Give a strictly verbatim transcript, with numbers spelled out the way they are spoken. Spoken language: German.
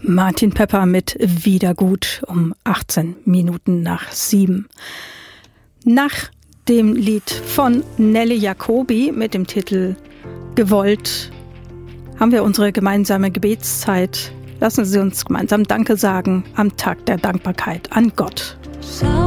Martin Pepper mit Wiedergut um achtzehn Minuten nach sieben. Nach dem Lied von Nelly Jacobi mit dem Titel Gewollt haben wir unsere gemeinsame Gebetszeit. Lassen Sie uns gemeinsam Danke sagen am Tag der Dankbarkeit an Gott.